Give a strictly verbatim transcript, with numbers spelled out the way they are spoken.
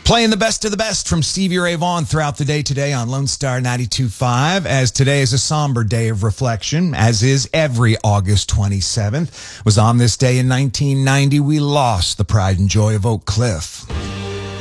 Playing the best of the best from Stevie Ray Vaughan throughout the day today on Lone Star ninety-two point five, as today is a somber day of reflection, as is every August twenty-seventh. Was on this day in nineteen ninety we lost the pride and joy of Oak Cliff.